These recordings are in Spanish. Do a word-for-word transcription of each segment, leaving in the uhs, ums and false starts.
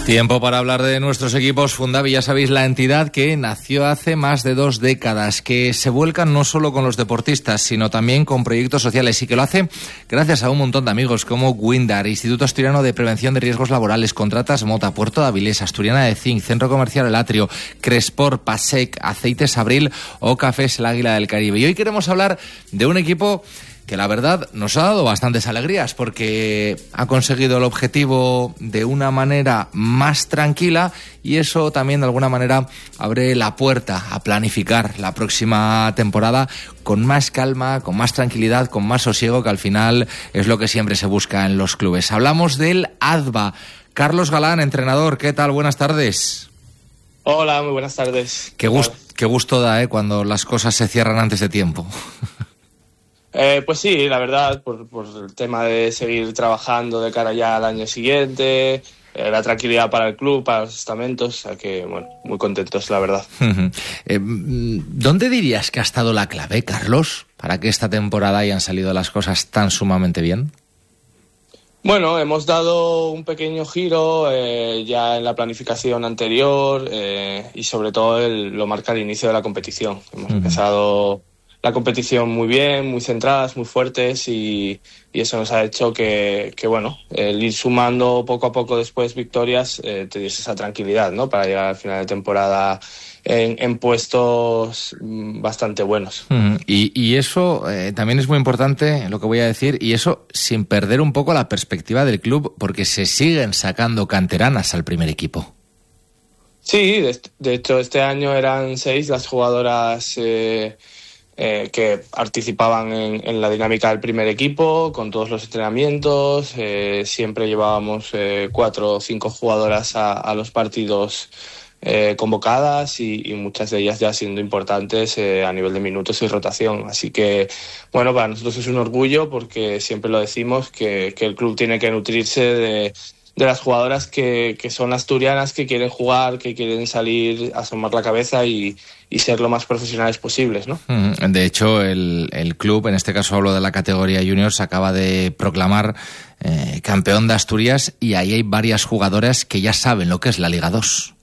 Tiempo para hablar de nuestros equipos Fundavi. Ya sabéis, la entidad que nació hace más de dos décadas, que se vuelcan no solo con los deportistas, sino también con proyectos sociales, y que lo hace gracias a un montón de amigos como Windar, Instituto Asturiano de Prevención de Riesgos Laborales, Contratas Mota, Puerto de Avilés, Asturiana de Zinc, Centro Comercial El Atrio, Crespor, Pasec, Aceites Abril o Cafés El Águila del Caribe. Y hoy queremos hablar de un equipo que la verdad nos ha dado bastantes alegrías, porque ha conseguido el objetivo de una manera más tranquila, y eso también de alguna manera abre la puerta a planificar la próxima temporada con más calma, con más tranquilidad, con más sosiego, que al final es lo que siempre se busca en los clubes. Hablamos del A D V A. Carlos Galán, entrenador, ¿qué tal? Buenas tardes. Hola, muy buenas tardes. Qué, gust- qué gusto da, ¿eh?, cuando las cosas se cierran antes de tiempo. Eh, pues sí, la verdad, por, por el tema de seguir trabajando de cara ya al año siguiente, eh, la tranquilidad para el club, para los estamentos, o sea que, bueno, muy contentos, la verdad. eh, ¿Dónde dirías que ha estado la clave, Carlos, para que esta temporada hayan salido las cosas tan sumamente bien? Bueno, hemos dado un pequeño giro eh, ya en la planificación anterior eh, y sobre todo el, lo marca el inicio de la competición. Hemos uh-huh. empezado la competición muy bien, muy centradas, muy fuertes, y, y eso nos ha hecho que, que, bueno, el ir sumando poco a poco después victorias eh, te diese esa tranquilidad, ¿no?, para llegar al final de temporada en, en puestos bastante buenos. Uh-huh. Y, y eso eh, también es muy importante, lo que voy a decir, y eso sin perder un poco la perspectiva del club, porque se siguen sacando canteranas al primer equipo. Sí, de, de hecho este año eran seis las jugadoras eh, Eh, que participaban en, en la dinámica del primer equipo, con todos los entrenamientos. Eh, siempre llevábamos eh, cuatro o cinco jugadoras a, a los partidos eh, convocadas, y, y muchas de ellas ya siendo importantes eh, a nivel de minutos y rotación. Así que, bueno, para nosotros es un orgullo, porque siempre lo decimos, que, que el club tiene que nutrirse de de las jugadoras que, que son asturianas, que quieren jugar, que quieren salir, asomar la cabeza y, y ser lo más profesionales posibles, ¿no? De hecho, el, el club, en este caso hablo de la categoría junior, se acaba de proclamar eh, campeón de Asturias, y ahí hay varias jugadoras que ya saben lo que es la Liga dos.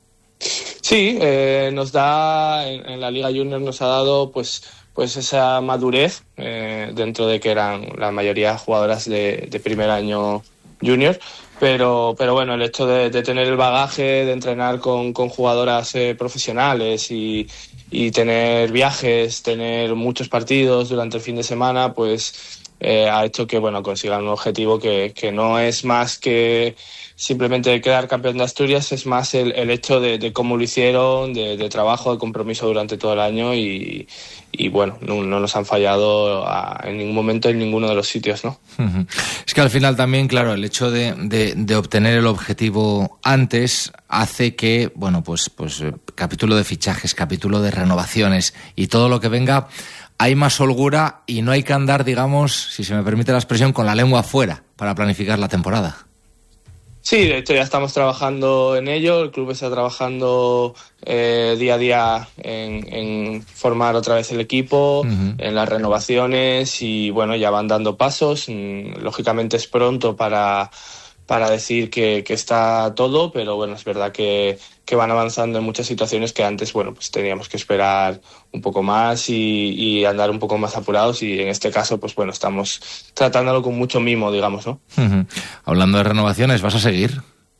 Sí, eh, nos da, en, en la Liga Junior nos ha dado pues pues esa madurez, eh, dentro de que eran la mayoría jugadoras de, de primer año junior. Pero, pero bueno, el hecho de, de tener el bagaje, de entrenar con, con jugadoras eh, profesionales y, y tener viajes, tener muchos partidos durante el fin de semana, pues eh, ha hecho que, bueno, consigan un objetivo que, que no es más que simplemente quedar campeón de Asturias, es más el, el hecho de, de cómo lo hicieron, de, de trabajo, de compromiso durante todo el año, y, y bueno, no, no nos han fallado a, en ningún momento en ninguno de los sitios, ¿no? Uh-huh. Es que al final también, claro, el hecho de, de, de obtener el objetivo antes hace que, bueno, pues, pues capítulo de fichajes, capítulo de renovaciones y todo lo que venga, hay más holgura y no hay que andar, digamos, si se me permite la expresión, con la lengua afuera para planificar la temporada. Sí, de hecho ya estamos trabajando en ello. El club está trabajando eh, día a día en, en formar otra vez el equipo, uh-huh. en las renovaciones, y bueno, ya van dando pasos. Lógicamente es pronto para, para decir que, que está todo, pero bueno, es verdad que, que van avanzando en muchas situaciones que antes, bueno, pues teníamos que esperar un poco más y, y andar un poco más apurados, y en este caso, pues bueno, estamos tratándolo con mucho mimo, digamos, ¿no? Uh-huh. Hablando de renovaciones, ¿vas a seguir?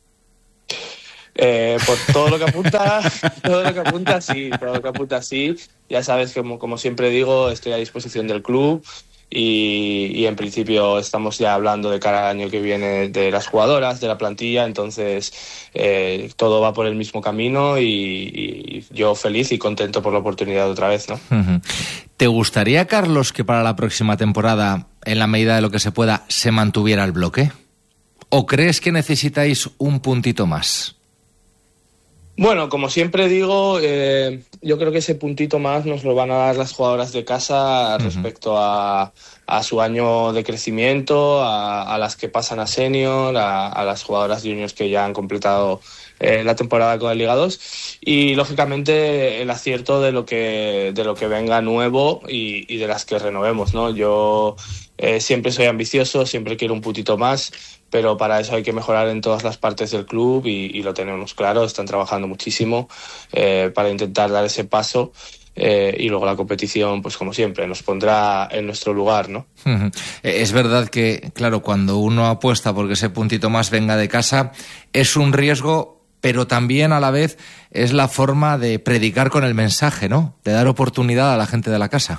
Eh, por todo lo que apunta, todo lo que apunta, sí, todo lo que apunta, sí. Ya sabes que, como, como siempre digo, estoy a disposición del club. Y, y en principio estamos ya hablando de cara al año que viene de las jugadoras, de la plantilla, entonces eh, todo va por el mismo camino, y, y yo feliz y contento por la oportunidad otra vez, ¿no? Uh-huh. ¿Te gustaría, Carlos, que para la próxima temporada, en la medida de lo que se pueda, se mantuviera el bloque? ¿O crees que necesitáis un puntito más? Bueno, como siempre digo, eh, yo creo que ese puntito más nos lo van a dar las jugadoras de casa, uh-huh. respecto a, a su año de crecimiento, a, a las que pasan a senior, a, a las jugadoras juniors que ya han completado eh, la temporada con el Liga dos, y lógicamente el acierto de lo que de lo que venga nuevo y, y de las que renovemos, ¿no? Yo eh, siempre soy ambicioso, siempre quiero un puntito más, pero para eso hay que mejorar en todas las partes del club y, y lo tenemos claro, están trabajando muchísimo eh, para intentar dar ese paso. Eh, y luego la competición, pues como siempre, nos pondrá en nuestro lugar, ¿no? Uh-huh. Es verdad que, claro, cuando uno apuesta porque ese puntito más venga de casa, es un riesgo, pero también a la vez es la forma de predicar con el mensaje, ¿no? De dar oportunidad a la gente de la casa.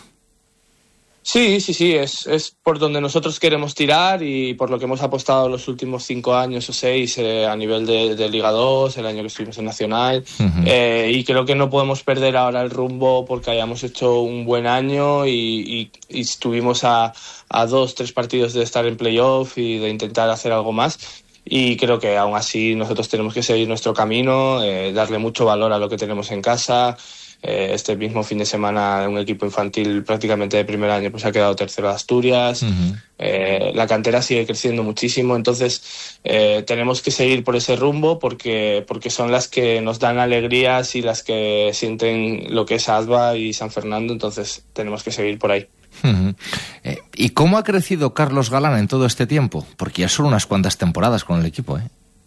Sí, sí, sí, es, es por donde nosotros queremos tirar y por lo que hemos apostado los últimos cinco años o seis eh, a nivel de, de Liga dos, el año que estuvimos en Nacional. Uh-huh. eh, y creo que no podemos perder ahora el rumbo porque hayamos hecho un buen año y, y, y estuvimos a, a dos, tres partidos de estar en playoff y de intentar hacer algo más. Y creo que aún así nosotros tenemos que seguir nuestro camino, eh, darle mucho valor a lo que tenemos en casa. Este mismo fin de semana un equipo infantil prácticamente de primer año pues ha quedado tercero de Asturias. Uh-huh. eh, la cantera sigue creciendo muchísimo, entonces eh, tenemos que seguir por ese rumbo porque, porque son las que nos dan alegrías y las que sienten lo que es Adva y San Fernando, entonces tenemos que seguir por ahí. Uh-huh. eh, ¿Y cómo ha crecido Carlos Galán en todo este tiempo? Porque ya son unas cuantas temporadas con el equipo, ¿eh?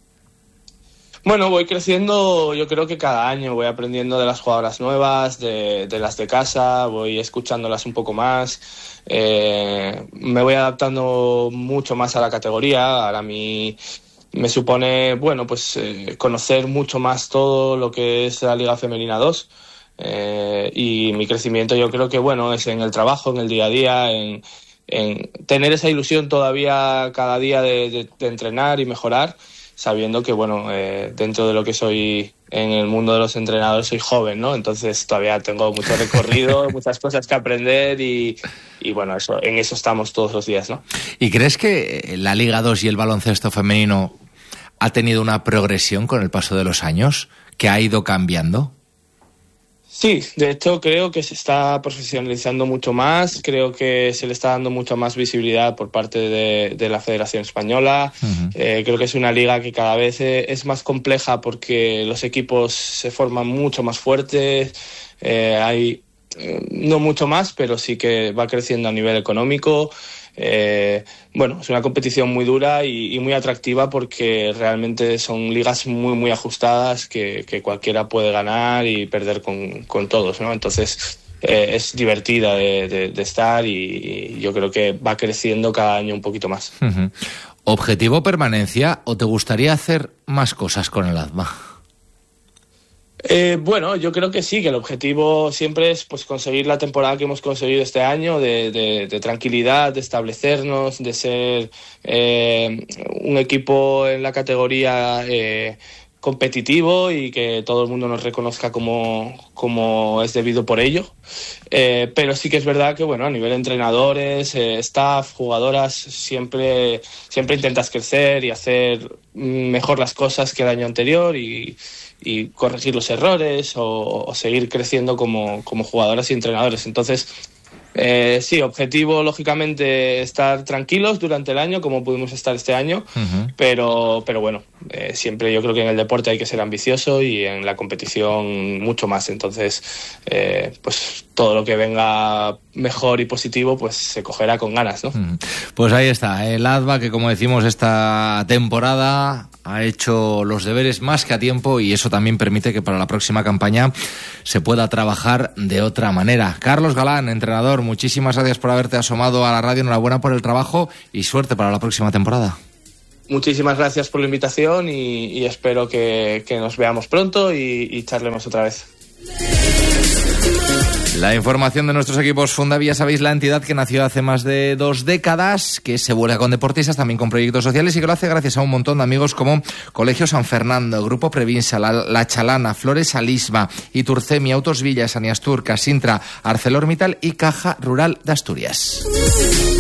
Bueno, voy creciendo, yo creo que cada año voy aprendiendo de las jugadoras nuevas, de, de las de casa, voy escuchándolas un poco más, eh, me voy adaptando mucho más a la categoría. Ahora mi, me supone, bueno, pues eh, conocer mucho más todo lo que es la Liga Femenina dos eh, y mi crecimiento yo creo que, bueno, es en el trabajo, en el día a día, en, en tener esa ilusión todavía cada día de, de, de entrenar y mejorar, sabiendo que, bueno, eh, dentro de lo que soy en el mundo de los entrenadores soy joven, ¿no? Entonces todavía tengo mucho recorrido, muchas cosas que aprender y, y, bueno, eso, en eso estamos todos los días, ¿no? ¿Y crees que la Liga dos y el baloncesto femenino ha tenido una progresión con el paso de los años, que ha ido cambiando? Sí, de hecho creo que se está profesionalizando mucho más, creo que se le está dando mucha más visibilidad por parte de, de la Federación Española. Uh-huh. eh, creo que es una liga que cada vez es más compleja porque los equipos se forman mucho más fuertes, eh, hay eh, no mucho más, pero sí que va creciendo a nivel económico. Eh, bueno, es una competición muy dura y, y muy atractiva porque realmente son ligas muy muy ajustadas que, que cualquiera puede ganar y perder con, con todos, ¿no? Entonces eh, es divertida de, de, de estar y, y yo creo que va creciendo cada año un poquito más. Uh-huh. ¿Objetivo permanencia o te gustaría hacer más cosas con el Adva? Eh, bueno, yo creo que sí, que el objetivo siempre es pues conseguir la temporada que hemos conseguido este año, de, de, de tranquilidad, de establecernos, de ser eh, un equipo en la categoría eh, competitivo y que todo el mundo nos reconozca como, como es debido por ello. Eh, pero sí que es verdad que, bueno, a nivel de entrenadores, eh, staff, jugadoras, siempre, siempre intentas crecer y hacer mejor las cosas que el año anterior y y corregir los errores o, o seguir creciendo como, como jugadoras y entrenadores. Entonces, eh, sí, objetivo, lógicamente, estar tranquilos durante el año, como pudimos estar este año, uh-huh. pero, pero bueno, eh, siempre yo creo que en el deporte hay que ser ambicioso y en la competición mucho más. Entonces, eh, pues todo lo que venga mejor y positivo, pues se cogerá con ganas, ¿no? Uh-huh. Pues ahí está, el Adva, que como decimos, esta temporada ha hecho los deberes más que a tiempo y eso también permite que para la próxima campaña se pueda trabajar de otra manera. Carlos Galán, entrenador, muchísimas gracias por haberte asomado a la radio, enhorabuena por el trabajo y suerte para la próxima temporada. Muchísimas gracias por la invitación y, y espero que, que nos veamos pronto y, y charlemos otra vez. La información de nuestros equipos Fundab, ya sabéis, la entidad que nació hace más de dos décadas, que se vuelca con deportistas, también con proyectos sociales y que lo hace gracias a un montón de amigos como Colegio San Fernando, Grupo Previnsa, La, la Chalana, Flores Alisma, Iturcemi, Autos Villa, Saniastur, Casintra, ArcelorMittal y Caja Rural de Asturias.